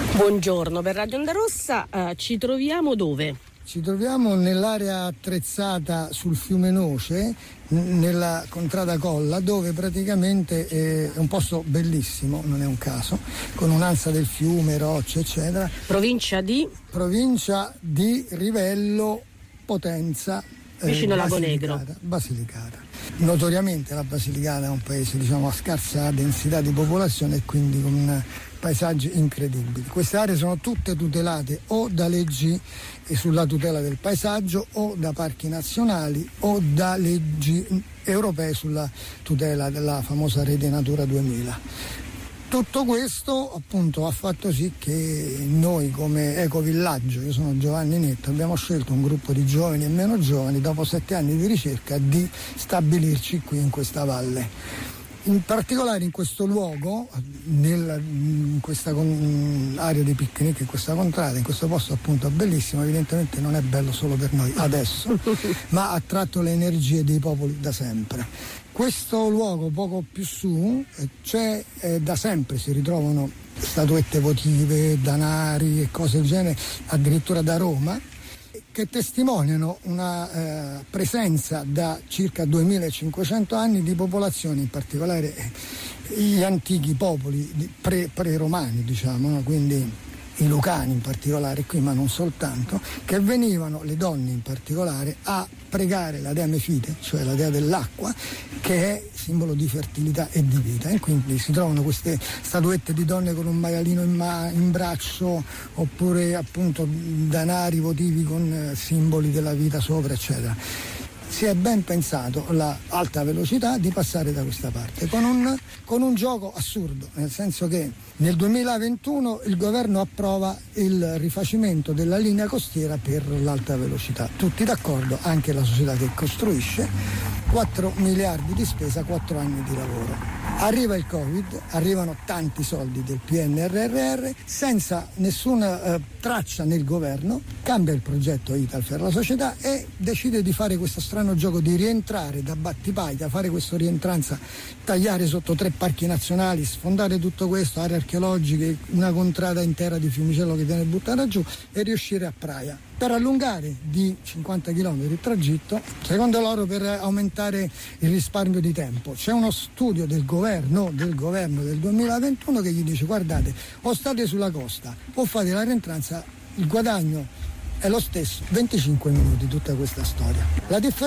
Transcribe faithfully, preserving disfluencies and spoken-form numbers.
Buongiorno, per Radio Onda Rossa eh, ci troviamo dove? Ci troviamo nell'area attrezzata sul fiume Noce, nella contrada Colla, dove praticamente è un posto bellissimo, non è un caso, con un'ansa del fiume, rocce, eccetera. Provincia di? Provincia di Rivello, Potenza, vicino eh, Lago Basilicata, Negro. Basilicata. Notoriamente la Basilicata è un paese, diciamo, a scarsa densità di popolazione e quindi con paesaggi incredibili. Queste aree sono tutte tutelate o da leggi sulla tutela del paesaggio o da parchi nazionali o da leggi europee sulla tutela della famosa rete Natura duemila. Tutto questo appunto ha fatto sì che noi come ecovillaggio, io sono Giovanni Netto, abbiamo scelto un gruppo di giovani e meno giovani dopo sette anni di ricerca di stabilirci qui in questa valle. In particolare in questo luogo, nel, in questa con, area di picnic, in questa contrada, in questo posto appunto bellissimo, evidentemente non è bello solo per noi adesso, ma ha attratto le energie dei popoli da sempre. Questo luogo poco più su, c'è eh, da sempre, si ritrovano statuette votive, danari e cose del genere, addirittura da Roma, che testimoniano una eh, presenza da circa duemilacinquecento anni di popolazioni, in particolare eh, gli antichi popoli pre, pre-romani, diciamo, no? Quindi i lucani in particolare qui, ma non soltanto, che venivano, le donne in particolare, a pregare la dea Mefite, cioè la dea dell'acqua, che è simbolo di fertilità e di vita, e quindi si trovano queste statuette di donne con un maialino in, ma- in braccio, oppure appunto danari votivi con eh, simboli della vita sopra, eccetera. Si è ben pensato l'alta velocità di passare da questa parte con un, con un gioco assurdo, nel senso che nel duemilaventuno il governo approva il rifacimento della linea costiera per l'alta velocità. Tutti d'accordo, anche la società che costruisce, quattro miliardi di spesa, quattro anni di lavoro. Arriva il Covid, arrivano tanti soldi del P N R R R, senza nessuna eh, traccia nel governo, cambia il progetto Italfer per la società e decide di fare questo strano gioco di rientrare da Battipaglia, fare questa rientranza, tagliare sotto tre parchi nazionali, sfondare tutto questo, aree archeologiche, una contrada intera di Fiumicello che viene buttata giù e riuscire a Praia, per allungare di cinquanta chilometri il tragitto, secondo loro per aumentare il risparmio di tempo. C'è uno studio del governo, del governo del duemilaventuno che gli dice: guardate, o state sulla costa o fate la rientranza, il guadagno è lo stesso, venticinque minuti tutta questa storia. La differenza